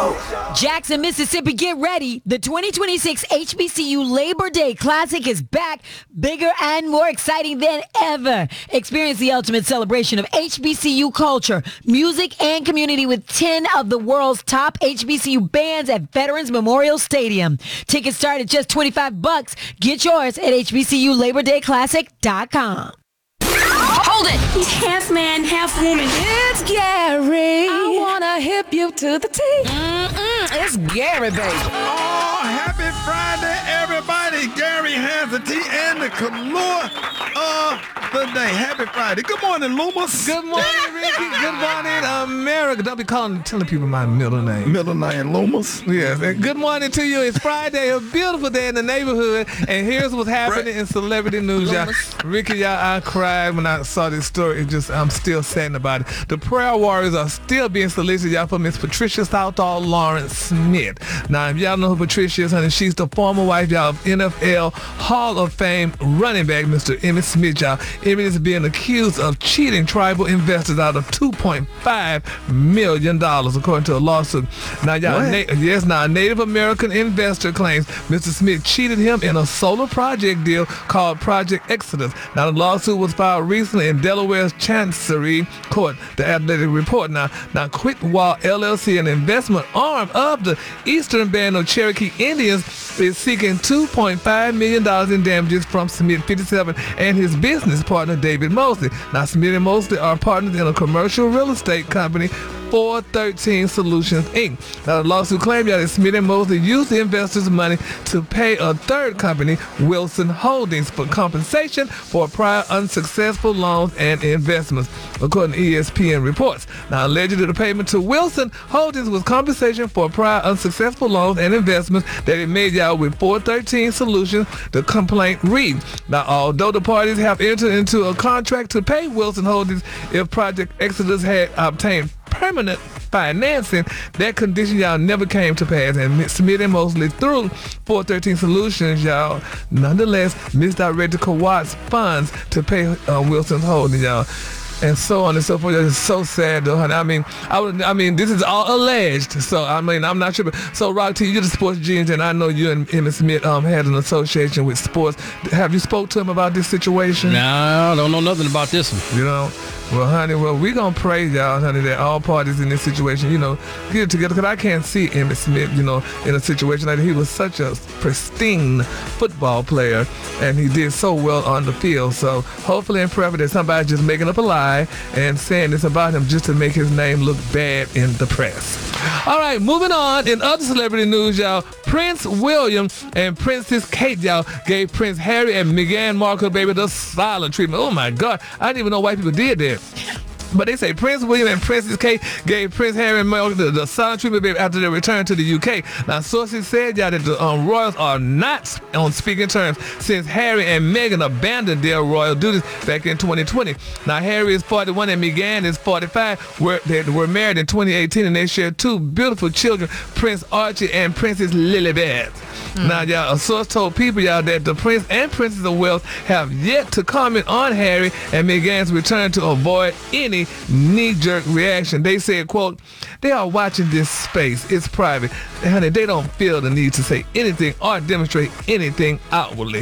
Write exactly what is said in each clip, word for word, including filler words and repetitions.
Jackson, Mississippi, get ready. The twenty twenty-six H B C U Labor Day Classic is back, bigger and more exciting than ever. Experience the ultimate celebration of H B C U culture, music, and community with ten of the world's top H B C U bands at Veterans Memorial Stadium. Tickets start at just twenty-five bucks. Get yours at H B C U Labor Day Classic dot com. Hold it! He's half man, half woman. It's Gary. I wanna hip you to the T. Mm-mm, it's Gary, baby. Oh, happy Friday, everybody. Gary has the tea and the Kalua of the day. Happy Friday. Good morning, Loomis. Good morning, Ricky. Good morning, America. Don't be calling, telling people my middle name. Middle name, Loomis. Yes. And good morning to you. It's Friday, a beautiful day in the neighborhood. And here's what's happening in celebrity news, y'all. Ricky, y'all, I cried when I saw this story. It just, I'm still sad about it. The prayer warriors are still being solicited, y'all, for Miss Patricia Southall Lawrence Smith. Now, if y'all know who Patricia is, honey, she's the former wife, y'all, of N F L Hall of Fame running back, Mister Emmitt Smith, y'all. Emmitt is being accused of cheating tribal investors out of two point five million dollars, according to a lawsuit. Now, y'all, na- yes, now, a Native American investor claims Mister Smith cheated him in a solar project deal called Project Exodus. Now, the lawsuit was filed recently in Delaware's Chancery Court, the Athletic Report. Now, now Quickwall L L C, an investment arm of the Eastern Band of Cherokee Indians, is seeking two point five million dollars in damages from Smith, fifty-seven, and his business partner, David Mosley. Now, Smith and Mosley are partners in a commercial real estate company, four thirteen Solutions, Incorporated. Now, the lawsuit claimed that Smith and Mosley used the investors' money to pay a third company, Wilson Holdings, for compensation for prior unsuccessful loans and investments, according to E S P N reports. Now, allegedly, the payment to Wilson Holdings was compensation for prior unsuccessful loans and investments that it made out with four thirteen Solutions, the complaint reads. Now, although the parties have entered into a contract to pay Wilson Holdings if Project Exodus had obtained permanent financing, that condition, y'all, never came to pass, and Smith and Mosley, through four thirteen Solutions, y'all, nonetheless misdirected Kawat's funds to pay uh, Wilson's Holdings, y'all, and so on and so forth. It's so sad, though, honey. I mean, I would. I mean, this is all alleged, so I mean, I'm not sure. But, so, Rock T, you're the sports genius, and I know you and Emmitt Smith um, had an association with sports. Have you spoke to him about this situation? No, I don't know nothing about this one. You know? Well, honey, well, we're going to pray, y'all, honey, that all parties in this situation, you know, get it together, because I can't see Emmitt Smith, you know, in a situation like that. He was such a pristine football player, and he did so well on the field. So hopefully and prayerfully that somebody's just making up a lie and saying this about him just to make his name look bad in the press. All right, moving on. In other celebrity news, y'all, Prince William and Princess Kate, y'all, gave Prince Harry and Meghan Markle, baby, the silent treatment. Oh, my God. I didn't even know white people did that. But they say Prince William and Princess Kate gave Prince Harry and Meghan the, the silent treatment, baby, after their return to the U K. Now, sources said, y'all, that the um, royals are not on speaking terms since Harry and Meghan abandoned their royal duties back in twenty twenty. Now, Harry is forty-one and Meghan is forty-five. We're, they were married in twenty eighteen, and they share two beautiful children, Prince Archie and Princess Lilibet. Mm. Now, y'all, a source told people, y'all, that the Prince and Princess of Wales have yet to comment on Harry and Meghan's return to avoid any knee-jerk reaction. They said, quote, they are watching this space. It's private. And, honey, they don't feel the need to say anything or demonstrate anything outwardly.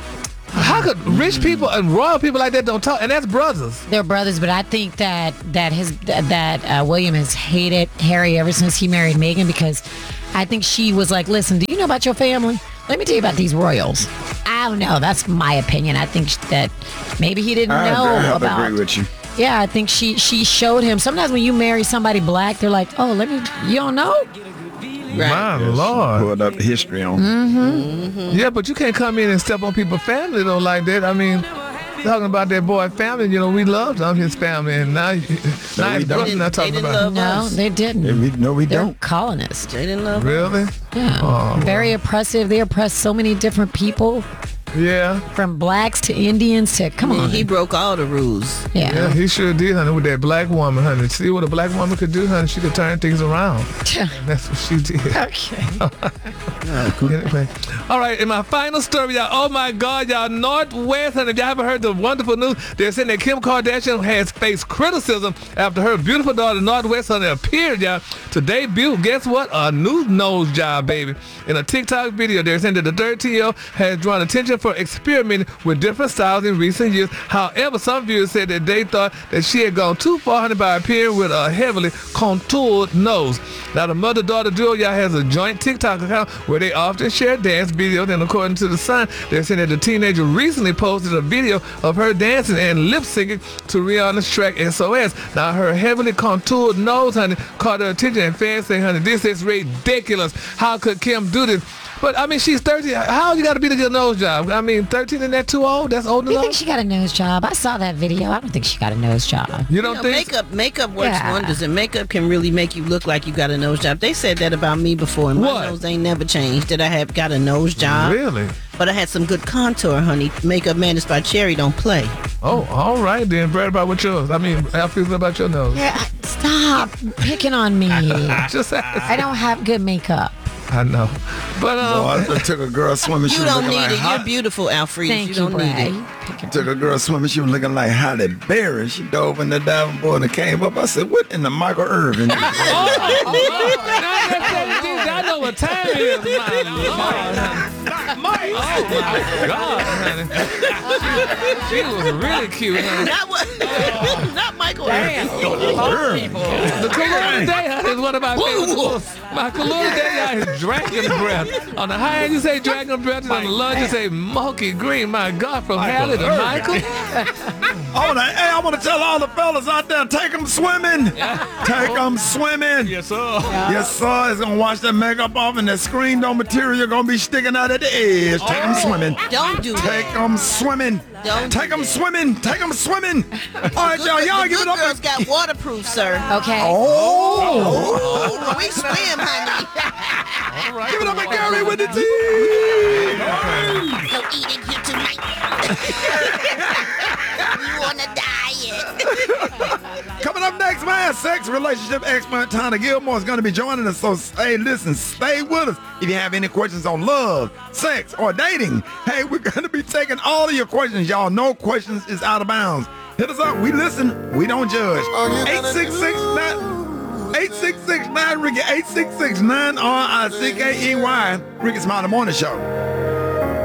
How could rich people and royal people like that don't talk? And that's brothers. They're brothers, but I think that that his that uh, William has hated Harry ever since he married Meghan, because I think she was like, listen, do you know about your family? Let me tell you about these royals. I don't know. That's my opinion. I think that maybe he didn't I know agree, I about. agree with you. Yeah, I think she she showed him. Sometimes when you marry somebody black, they're like, oh, let me. You don't know. Right. My yes. Lord. Pulled up the history on. Mm-hmm. Mm-hmm. Yeah, but you can't come in and step on people's family, though, like that. I mean, talking about that boy family, you know, we loved him, his family, and now, now his brother's not talking about it. No, they didn't. Yeah, we, no, we They're don't. colonists. They didn't love Really? Yeah. Oh, Very well. oppressive. They oppressed so many different people. Yeah. From blacks to Indians to, come I mean, on. he broke all the rules. Yeah. Yeah, he sure did, honey, with that black woman, honey. See what a black woman could do, honey? She could turn things around. And that's what she did. Okay. Anyway. All right, in my final story, y'all, oh my God, y'all, Northwest, and if y'all haven't heard the wonderful news, they're saying that Kim Kardashian has faced criticism after her beautiful daughter, Northwest, honey, appeared, y'all, to debut, guess what? A new nose job, baby. In a TikTok video, they're saying that the thirteen-year-old has drawn attention for experimenting with different styles in recent years. However, some viewers said that they thought that she had gone too far, honey, by appearing with a heavily contoured nose. Now, the mother-daughter duo, y'all, has a joint TikTok account where they often share dance videos, and according to the Sun, they're saying that the teenager recently posted a video of her dancing and lip-syncing to Rihanna's track S O S. Now, her heavily contoured nose, honey, caught her attention, and fans say, honey, this is ridiculous. How could Kim do this? But, I mean, she's thirteen. How you got to be to get a nose job? I mean, thirteen and that too old? That's old You enough? think she got a nose job? I saw that video. I don't think she got a nose job. You don't You know, think? makeup makeup works Yeah. wonders, and makeup can really make you look like you got a nose job. They said that about me before, and my What? nose ain't never changed. That I have got a nose job, Really? but I had some good contour, honey. Makeup Madness by Cherry don't play. Oh, all right then. Brad, about what yours? I mean, how feels about your nose? Yeah, stop picking on me. Just ask. I don't have good makeup. I know. But, um, Oh, I took a girl swimming. She You was don't looking need like it. hot. You're beautiful, Alfred. Thank you you, don't need Brad. it. Took a girl swimming. She was looking like Halle Berry. She dove in the diving board and came up. I said, "What in the Michael Irvin?" oh, oh, oh, now that's seventeen. I know what time it is. My Lord, honey. Oh, my God, honey. She, she was really cute, honey. Not what? Not Michael Irvin. The Kaluna Day, honey, is one of my favorites. My Kaluna Day, honey, is dragon breath. On the high end, you say dragon breath, and on the low, you say monkey green. My God, from Halle to Michael. I wanna, hey, I want to tell all the fellas out there, take them swimming. Take them swimming. Yes, sir. Yes, sir. It's gonna wash that makeup off, and that screen door material gonna be sticking out at the edge. Take them swimming. Don't do that. Take them swimming. Don't Take do them that. swimming. Take them swimming. All right, y'all. Y'all The give it good up. girls got waterproof, sir. Okay. Oh. We swim, honey. All right. Give it up and Gary with the tea. Go eat it here tonight. You on a diet. Coming up next, man, sex relationship expert Tana Gilmore is going to be joining us. So, hey, listen, stay with us. If you have any questions on love, sex, or dating, hey, we're going to be taking all of your questions. Y'all know questions is out of bounds. Hit us up. We listen. We don't judge. eight six six nine eight six six nine Ricky eight six six nine R I C K E Y Ricky Smiley Morning Show.